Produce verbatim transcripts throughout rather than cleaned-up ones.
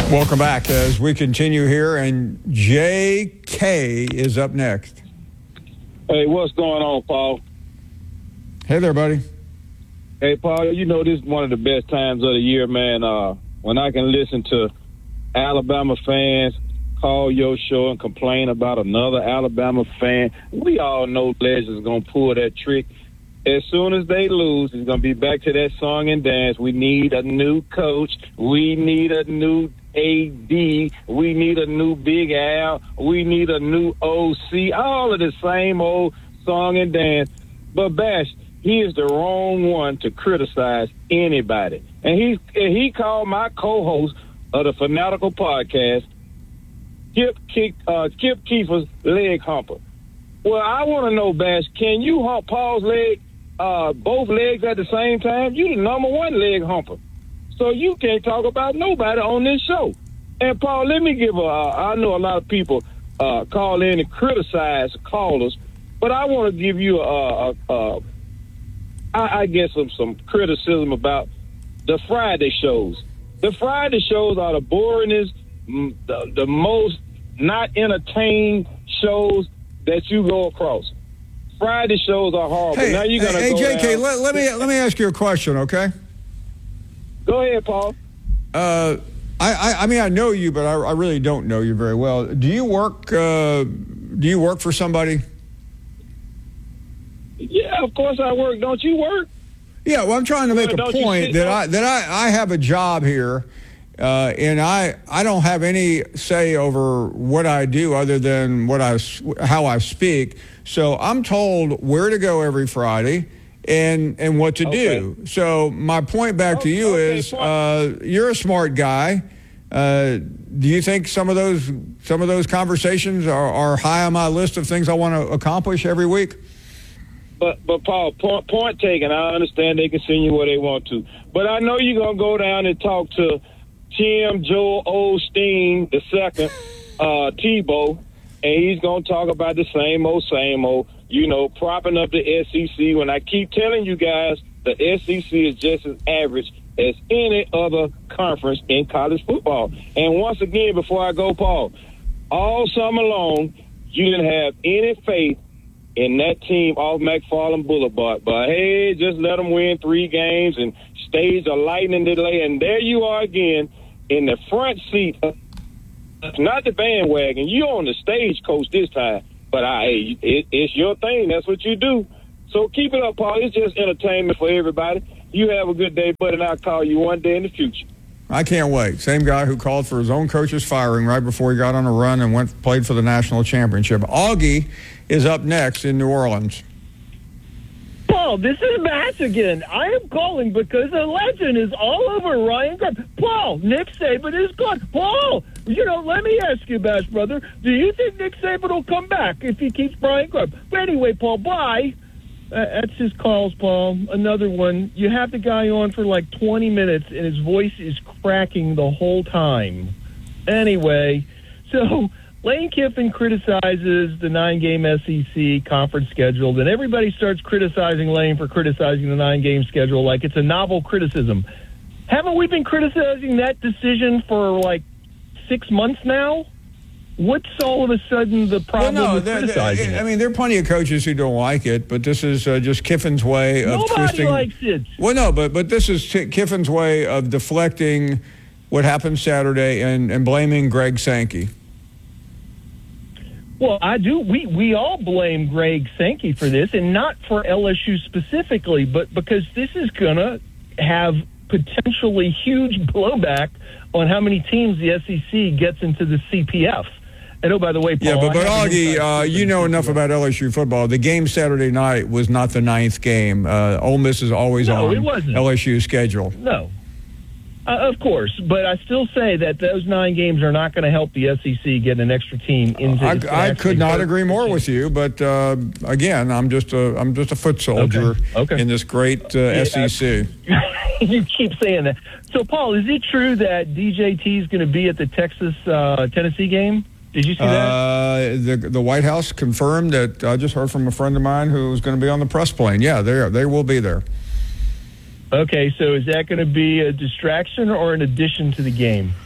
Welcome back as we continue here, and J K is up next. Hey, what's going on, Paul? Hey there, buddy. Hey, Paul, you know this is one of the best times of the year, man, uh, when I can listen to Alabama fans call your show and complain about another Alabama fan. We all know Legends going to pull that trick. As soon as they lose, it's going to be back to that song and dance. We need a new coach. We need a new A D. We need a new Big Al. We need a new O C. All of the same old song and dance. But Bash, he is the wrong one to criticize anybody. And he and he called my co-host of the Fanatical Podcast, Kip, Kip, uh, Kip Keefer's leg humper. Well, I want to know, Bash, can you hump Paul's leg, uh, both legs at the same time? You the number one leg humper. So you can't talk about nobody on this show. And, Paul, let me give a, uh, I know a lot of people uh, call in and criticize callers, but I want to give you, a, a, a, I, I guess, some, some criticism about the Friday shows. The Friday shows are the boringest, the, the most not entertaining shows that you go across. Friday shows are horrible. Hey, now you're gonna hey, go J K, down. let, let me let me ask you a question, okay? Go ahead, Paul. Uh, I, I I mean I know you, but I, I really don't know you very well. Do you work? Uh, do you work for somebody? Yeah, of course I work. Don't you work? Yeah, well, I'm trying to make Well, a don't you point sit that down? I that I, I have a job here, uh, and I I don't have any say over what I do other than what I s- how I speak. So I'm told where to go every Friday and and what to Okay. do. So my point back to Okay, you okay, is, point. uh, you're a smart guy. Uh, do you think some of those some of those conversations are, are high on my list of things I want to accomplish every week? But, but Paul, point, point taken. I understand they can send you where they want to. But I know you're going to go down and talk to Tim Joel Osteen the second, uh, Tebow, and he's going to talk about the same old, same old, you know, propping up the S E C. When I keep telling you guys, the S E C is just as average as any other conference in college football. And once again, before I go, Paul, all summer long, you didn't have any faith in that team off McFarland Boulevard. But, hey, just let them win three games and stage a lightning delay. And there you are again in the front seat, not the bandwagon. You're on the stagecoach this time. But, I, it, it's your thing. That's what you do. So keep it up, Paul. It's just entertainment for everybody. You have a good day, buddy, and I'll call you one day in the future. I can't wait. Same guy who called for his own coach's firing right before he got on a run and went played for the national championship. Augie is up next in New Orleans. Paul, this is Bash again. I am calling because a legend is all over Ryan Grubb. Paul, Nick Saban is gone. Paul, you know, let me ask you, Bash brother, do you think Nick Saban will come back if he keeps Brian Grubb? But anyway, Paul, bye. Uh, that's his calls, Paul. Another one. You have the guy on for like twenty minutes, and his voice is cracking the whole time. Anyway, so Lane Kiffin criticizes the nine-game S E C conference schedule, then everybody starts criticizing Lane for criticizing the nine-game schedule like it's a novel criticism. Haven't we been criticizing that decision for like six months now? What's all of a sudden the problem well, no, with they're, criticizing they're, it? I mean, there are plenty of coaches who don't like it, but this is uh, just Kiffin's way of Nobody twisting. likes it. Well, no, but but this is T- Kiffin's way of deflecting what happened Saturday and, and blaming Greg Sankey. Well, I do. We, we all blame Greg Sankey for this, and not for L S U specifically, but because this is going to have potentially huge blowback on how many teams the S E C gets into the C P F. And oh, by the way, Paul, Yeah, but, but I have an Augie, inside uh, scoop you on know the enough C P F. about L S U football. The game Saturday night was not the ninth game. Uh, Ole Miss is always No, on it wasn't. L S U's schedule. No. Uh, of course, but I still say that those nine games are not going to help the S E C get an extra team into. I, the I could not agree more with you, but uh, again, I'm just a I'm just a foot soldier Okay. Okay. in this great uh, S E C. You keep saying that. So, Paul, is it true that D J T is going to be at the Texas uh, Tennessee game? Did you see that? Uh, the the White House confirmed that. I just heard from a friend of mine who's going to be on the press plane. Yeah, they they will be there. Okay, so is that going to be a distraction or an addition to the game?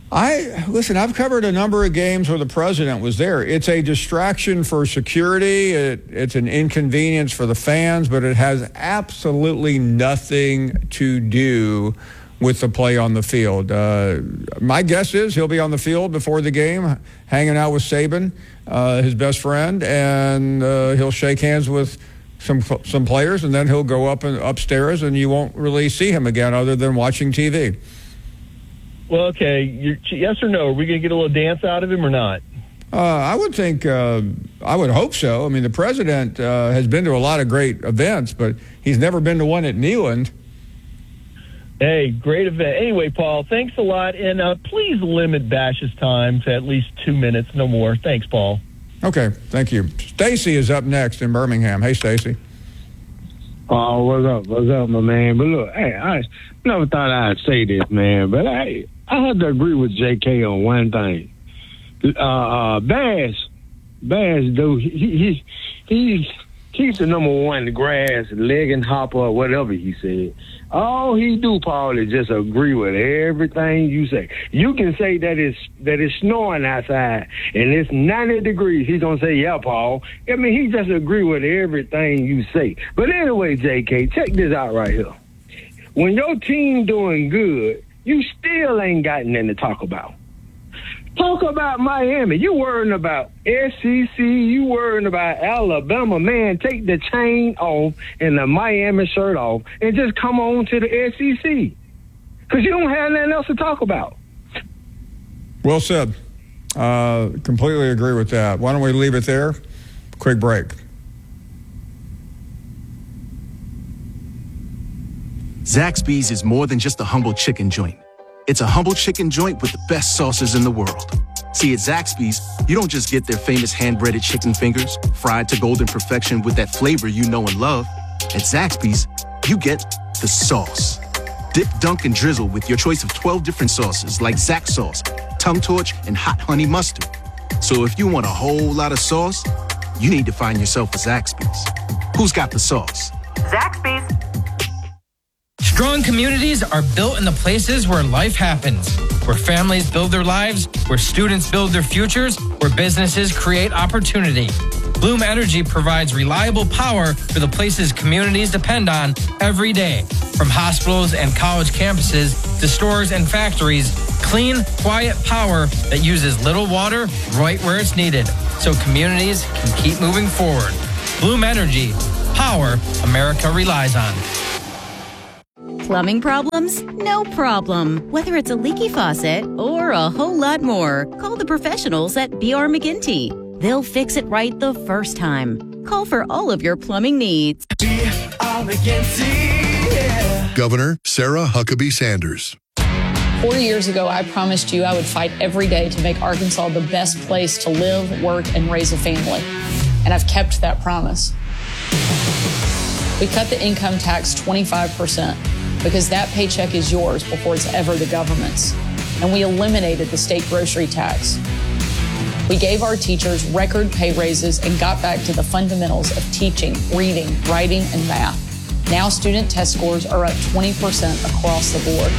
I listen, I've covered a number of games where the president was there. It's a distraction for security. It, it's an inconvenience for the fans, but it has absolutely nothing to do with the play on the field. Uh, my guess is he'll be on the field before the game, hanging out with Saban, uh, his best friend, and uh, he'll shake hands with some some players, and then he'll go up and upstairs, and you won't really see him again other than watching T V. Well, okay, you're, yes or no? Are we going to get a little dance out of him or not? Uh, I would think, uh, I would hope so. I mean, the president uh, has been to a lot of great events, but he's never been to one at Neyland. Hey, great event. Anyway, Paul, thanks a lot. And uh, please limit Bash's time to at least two minutes, no more. Thanks, Paul. Okay, thank you. Stacy is up next in Birmingham. Hey, Stacy. Oh, what's up? What's up, my man? But look, hey, I never thought I'd say this, man, but I, I had to agree with J K on one thing. Uh, uh, Bass, Bass, dude, he, he, he, he's the number one, the grass, legging hopper, or whatever he said. All he do, Paul, is just agree with everything you say. You can say that it's that it's snowing outside and it's ninety degrees. He's gonna say, "Yeah, Paul." I mean, he just agree with everything you say. But anyway, J K, check this out right here. When your team doing good, you still ain't got nothing to talk about. Talk about Miami. You worrying about S E C. You worrying about Alabama. Man, take the chain off and the Miami shirt off and just come on to the S E C. Because you don't have nothing else to talk about. Well said. Uh, completely agree with that. Why don't we leave it there? Quick break. Zaxby's is more than just a humble chicken joint. It's a humble chicken joint with the best sauces in the world. See, at Zaxby's, you don't just get their famous hand-breaded chicken fingers, fried to golden perfection with that flavor you know and love. At Zaxby's, you get the sauce. Dip, dunk, and drizzle with your choice of twelve different sauces like Zax sauce, Tum Torch, and Hot Honey Mustard. So if you want a whole lot of sauce, you need to find yourself a Zaxby's. Who's got the sauce? Zaxby's. Strong communities are built in the places where life happens, where families build their lives, where students build their futures, where businesses create opportunity. Bloom Energy provides reliable power for the places communities depend on every day. From hospitals and college campuses to stores and factories, clean, quiet power that uses little water right where it's needed, so communities can keep moving forward. Bloom Energy, power America relies on. Plumbing problems? No problem. Whether it's a leaky faucet or a whole lot more, call the professionals at B R McGinty. They'll fix it right the first time. Call for all of your plumbing needs. B R McGinty, yeah. Governor Sarah Huckabee Sanders. Four years ago, I promised you I would fight every day to make Arkansas the best place to live, work, and raise a family. And I've kept that promise. We cut the income tax twenty-five percent. Because that paycheck is yours before it's ever the government's. And we eliminated the state grocery tax. We gave our teachers record pay raises and got back to the fundamentals of teaching, reading, writing, and math. Now student test scores are up twenty percent across the board.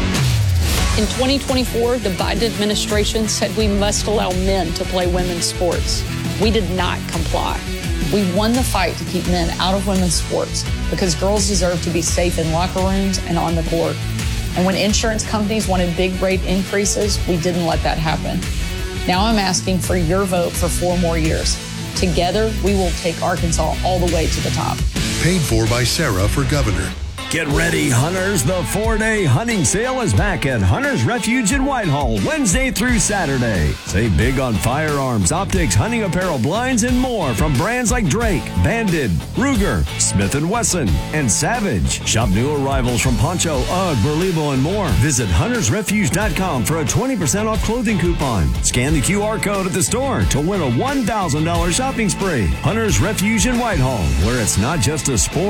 In twenty twenty-four, the Biden administration said we must allow men to play women's sports. We did not comply. We won the fight to keep men out of women's sports because girls deserve to be safe in locker rooms and on the court. And when insurance companies wanted big rate increases, we didn't let that happen. Now I'm asking for your vote for four more years. Together, we will take Arkansas all the way to the top. Paid for by Sarah for governor. Get ready, hunters. The four-day hunting sale is back at Hunter's Refuge in Whitehall, Wednesday through Saturday. Save big on firearms, optics, hunting apparel, blinds, and more from brands like Drake, Bandit, Ruger, Smith and Wesson, and Savage. Shop new arrivals from Poncho, Ugg, Burlebo, and more. Visit hunters refuge dot com for a twenty percent off clothing coupon. Scan the Q R code at the store to win a one thousand dollars shopping spree. Hunter's Refuge in Whitehall, where it's not just a sport,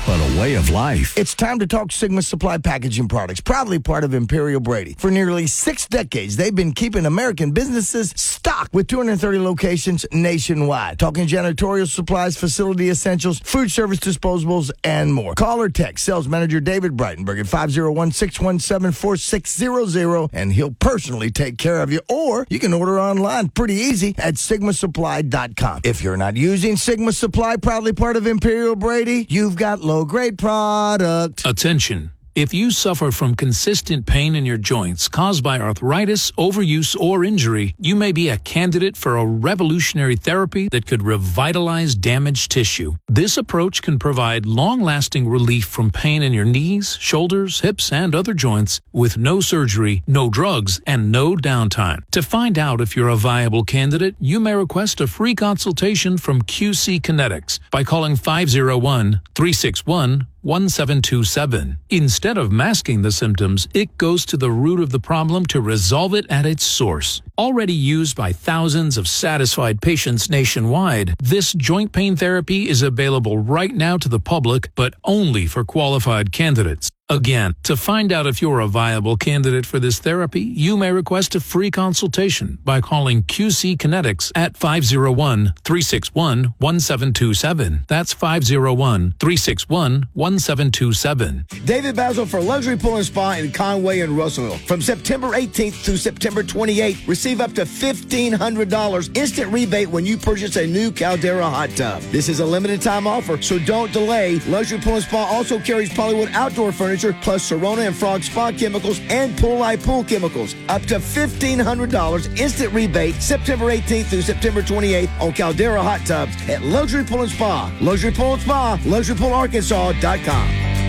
but a way of life. It's time to talk Sigma Supply Packaging Products, proudly part of Imperial Brady. For nearly six decades, they've been keeping American businesses stocked with two hundred thirty locations nationwide. Talking janitorial supplies, facility essentials, food service disposables, and more. Call or text sales manager David Breitenberg at five oh one, six one seven, four six zero zero, and he'll personally take care of you. Or you can order online pretty easy at sigma supply dot com. If you're not using Sigma Supply, proudly part of Imperial Brady, you've got low-grade product. Attention. If you suffer from consistent pain in your joints caused by arthritis, overuse, or injury, you may be a candidate for a revolutionary therapy that could revitalize damaged tissue. This approach can provide long-lasting relief from pain in your knees, shoulders, hips, and other joints with no surgery, no drugs, and no downtime. To find out if you're a viable candidate, you may request a free consultation from Q C Kinetics by calling five oh one, three six one, one seven two seven. Instead of masking the symptoms, it goes to the root of the problem to resolve it at its source. Already used by thousands of satisfied patients nationwide, this joint pain therapy is available right now to the public, but only for qualified candidates. Again, to find out if you're a viable candidate for this therapy, you may request a free consultation by calling Q C Kinetics at five oh one, three six one, one seven two seven. That's five oh one, three six one, one seven two seven. David Basil for Luxury Pool and Spa in Conway and Russellville. From September eighteenth through September twenty-eighth, receive up to fifteen hundred dollars instant rebate when you purchase a new Caldera hot tub. This is a limited time offer, so don't delay. Luxury Pool and Spa also carries Polywood outdoor furniture, plus Serona and Frog Spa chemicals and Pool Eye Pool chemicals. Up to fifteen hundred dollars instant rebate September eighteenth through September twenty-eighth on Caldera hot tubs at Luxury Pool and Spa. Luxury Pool and Spa, luxury pool arkansas dot com.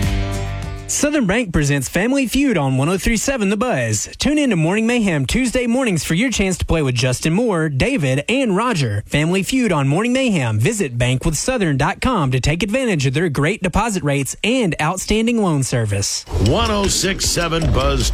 Southern Bank presents Family Feud on one oh three point seven The Buzz. Tune in to Morning Mayhem Tuesday mornings for your chance to play with Justin Moore, David, and Roger. Family Feud on Morning Mayhem. Visit bank with southern dot com to take advantage of their great deposit rates and outstanding loan service. one oh six point seven Buzz